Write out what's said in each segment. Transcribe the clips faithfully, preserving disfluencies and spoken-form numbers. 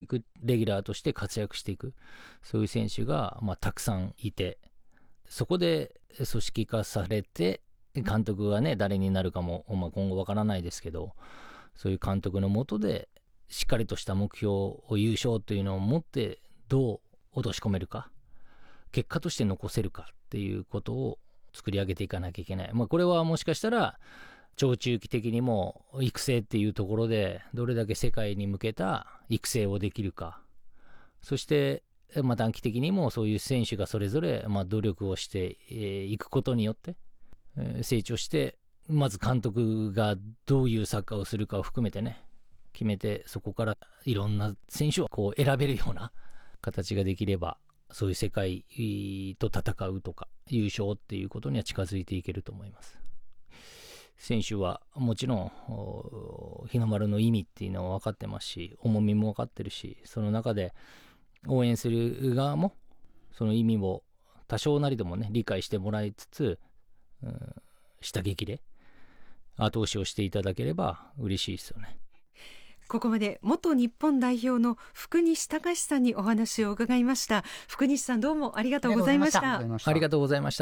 く、レギュラーとして活躍していく、そういう選手が、まあ、たくさんいて、そこで組織化されて、監督がね誰になるかも、まあ、今後わからないですけど、そういう監督の下でしっかりとした目標を優勝というのを持ってどう落とし込めるか、結果として残せるかっていうことを作り上げていかなきゃいけない。まあ、これはもしかしたら長中期的にも育成っていうところでどれだけ世界に向けた育成をできるか、そしてまあ短期的にもそういう選手がそれぞれまあ努力をしていくことによって成長して、まず監督がどういうサッカーをするかを含めてね決めて、そこからいろんな選手をこう選べるような形ができれば、そういう世界と戦うとか優勝っていうことには近づいていけると思います。選手はもちろん日の丸の意味っていうのは分かってますし、重みも分かってるし、その中で応援する側もその意味を多少なりともね理解してもらいつつ、うん、下激で後押しをしていただければ嬉しいですよね。 ここまで元日本代表の福西崇史さんにお話を伺いました。福西さん、どうもありがとうございました。 ありがとうございました。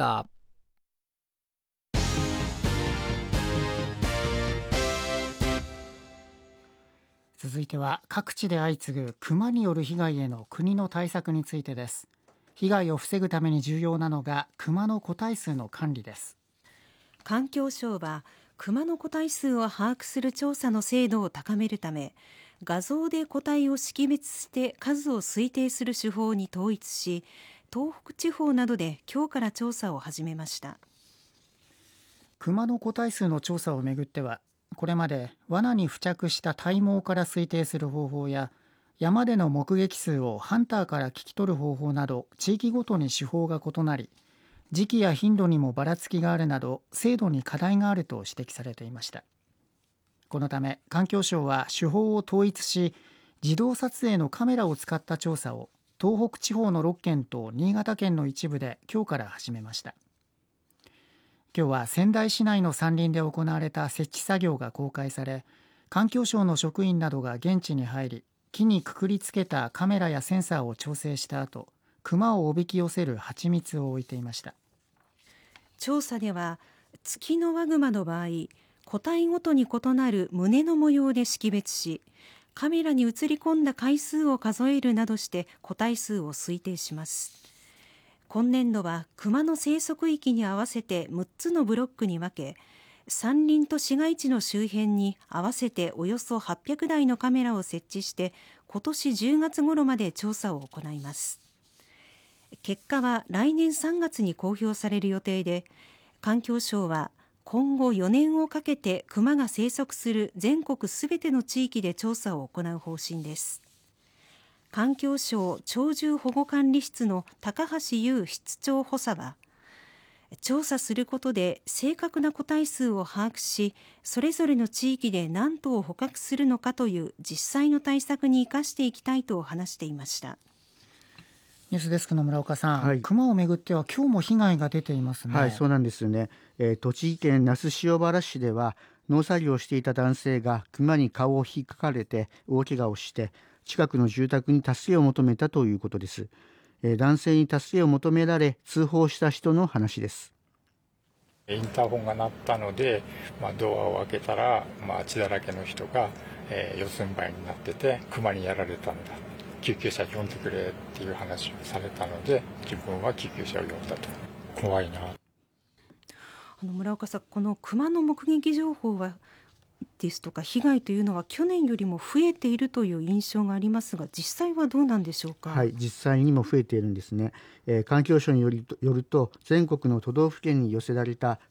続いては各地で相次ぐクマによる被害への国の対策についてです。被害を防ぐために重要なのがクマの個体数の管理です。 環境省はクマの個体数を把握する調査の精度を高めるため、画像で個体を識別して数を推定する手法に統一し、東北地方などで今日から調査を始めました。 クマの個体数の調査をめぐっては、これまで罠に付着した体毛から推定する方法や、山での目撃数をハンターから聞き取る方法など、地域ごとに手法が異なり、時期や頻度にもばらつきがあるなど精度に課題があると指摘されていました。このため環境省は手法を統一し、自動撮影のカメラを使った調査を東北地方のろっけんと新潟県の一部で今日から始めました。今日は仙台市内の山林で行われた設置作業が公開され、環境省の職員などが現地に入り、木にくくりつけたカメラやセンサーを調整した後、クマをおびき寄せる蜂蜜を置いていました。 調査ではツキノワグマの場合、個体ごとに異なる胸の模様で識別し、カメラに映り込んだ回数を数えるなどして個体数を推定します。今年度はクマの生息域に合わせてむっつのブロックに分け、山林と市街地の周辺に合わせておよそはっぴゃくだいのカメラを設置して、今年じゅうがつ頃まで調査を行います。結果は来年さんがつに公表される予定で、環境省は今後よねんをかけてクマが生息する全国すべての地域で調査を行う方針です。環境省鳥獣保護管理室の高橋優室長補佐は、調査することで正確な個体数を把握し、それぞれの地域で何頭を捕獲するのかという実際の対策に生かしていきたいと話していました。 ニュースデスクの村岡さん、 はい、 クマをめぐっては今日も被害が出ていますね。 はい、そうなんですよね、えー、栃木県那須塩原市では農作業をしていた男性がクマに顔を引っかかれて大怪我をして近くの住宅に助けを求めたということです。えー、男性に助けを求められ通報した人の話です。 インターホンが鳴ったので、まあ、ドアを開けたら、まあ、血だらけの人が、えー、四つん這いになっててクマにやられたんだ、救急車呼んでくれっていう話をされたので、自分は救急車を呼んだと。怖いな。 あの村岡さん、このクマの目撃情報はですとか被害というのは去年よりも増えているという印象がありますが、実際はどうなんでしょうか。 はい、実際にも増えているんですね。えー、環境省によると、よると全国の都道府県に寄せられた